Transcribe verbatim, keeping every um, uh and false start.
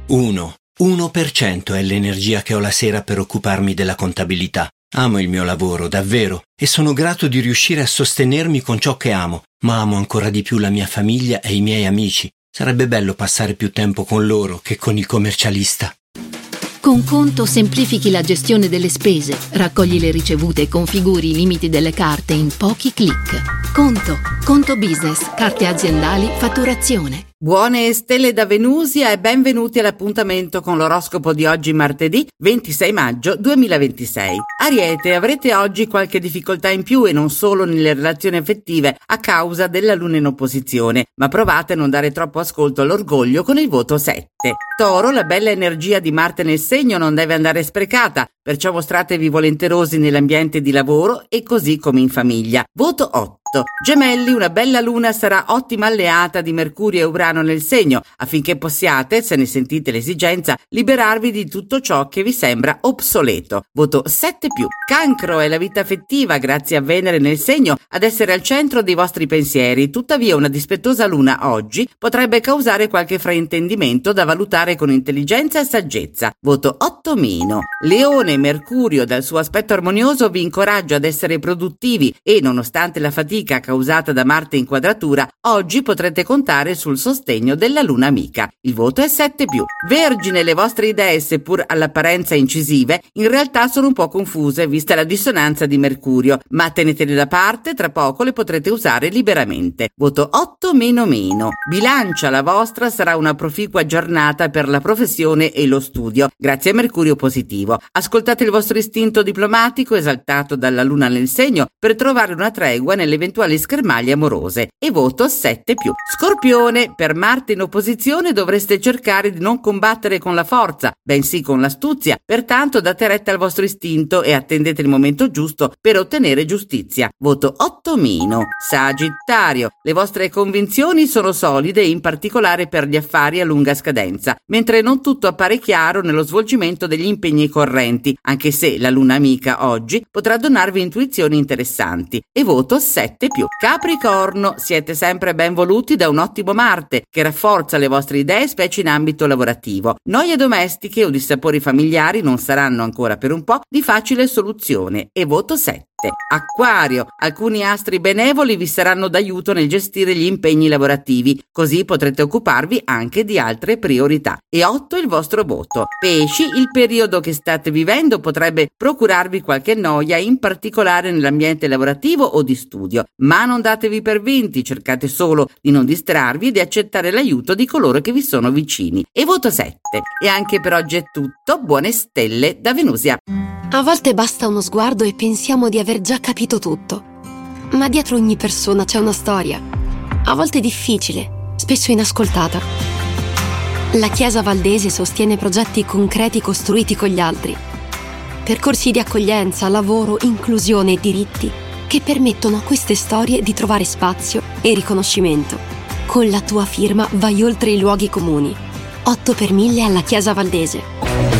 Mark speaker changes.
Speaker 1: Uno. Uno per cento è l'energia che ho la sera per occuparmi della contabilità. Amo il mio lavoro, davvero, e sono grato di riuscire a sostenermi con ciò che amo, ma amo ancora di più la mia famiglia e i miei amici. Sarebbe bello passare più tempo con loro che con il commercialista.
Speaker 2: Con Conto semplifichi la gestione delle spese, raccogli le ricevute e configuri i limiti delle carte in pochi clic. Conto, conto business, carte aziendali, fatturazione.
Speaker 3: Buone stelle da Venusia e benvenuti all'appuntamento con l'oroscopo di oggi martedì ventisei maggio duemilaventisei. Ariete, avrete oggi qualche difficoltà in più e non solo nelle relazioni affettive a causa della luna in opposizione, ma provate a non dare troppo ascolto all'orgoglio con il voto sette. Toro, la bella energia di Marte nel segno non deve andare sprecata, perciò mostratevi volenterosi nell'ambiente di lavoro e così come in famiglia. Voto otto. Gemelli, una bella luna sarà ottima alleata di Mercurio e Urano nel segno, affinché possiate, se ne sentite l'esigenza, liberarvi di tutto ciò che vi sembra obsoleto. Voto sette più. Cancro, è la vita affettiva, grazie a Venere nel segno, ad essere al centro dei vostri pensieri. Tuttavia una dispettosa luna oggi potrebbe causare qualche fraintendimento da valutare con intelligenza e saggezza. Voto otto meno. Leone, Mercurio dal suo aspetto armonioso vi incoraggia ad essere produttivi e, nonostante la fatica causata da Marte in quadratura, oggi potrete contare sul sostegno della luna amica. Il voto è sette più. Vergine, le vostre idee, seppur all'apparenza incisive, in realtà sono un po' confuse vista la dissonanza di Mercurio, ma tenetele da parte, tra poco le potrete usare liberamente. Voto otto meno meno. Bilancia, la vostra sarà una proficua giornata per la professione e lo studio, grazie a Mercurio positivo. Ascoltate il vostro istinto diplomatico esaltato dalla luna nel segno per trovare una tregua nelle eventuali schermaglie amorose. E voto sette più. Scorpione, per Marte in opposizione dovreste cercare di non combattere con la forza, bensì con l'astuzia, pertanto date retta al vostro istinto e attendete il momento giusto per ottenere giustizia. Voto otto meno. Sagittario, le vostre convinzioni sono solide, in particolare per gli affari a lunga scadenza, mentre non tutto appare chiaro nello svolgimento degli impegni correnti, anche se la luna amica oggi potrà donarvi intuizioni interessanti. E voto sette più. Capricorno, siete sempre ben voluti da un ottimo Marte che rafforza le vostre idee, specie in ambito lavorativo. Noie domestiche o dissapori familiari non saranno ancora per un po' di facile soluzione. E voto sette. Acquario, alcuni astri benevoli vi saranno d'aiuto nel gestire gli impegni lavorativi, così potrete occuparvi anche di altre priorità. E otto il vostro voto. Pesci, il periodo che state vivendo potrebbe procurarvi qualche noia, in particolare nell'ambiente lavorativo o di studio, ma non datevi per vinti, cercate solo di non distrarvi e di accettare l'aiuto di coloro che vi sono vicini. E voto sette. E anche per oggi è tutto, buone stelle da Venusia.
Speaker 4: A volte basta uno sguardo e pensiamo di aver già capito tutto. Ma dietro ogni persona c'è una storia. A volte difficile, spesso inascoltata. La Chiesa Valdese sostiene progetti concreti costruiti con gli altri. Percorsi di accoglienza, lavoro, inclusione e diritti che permettono a queste storie di trovare spazio e riconoscimento. Con la tua firma vai oltre i luoghi comuni. otto per mille alla Chiesa Valdese.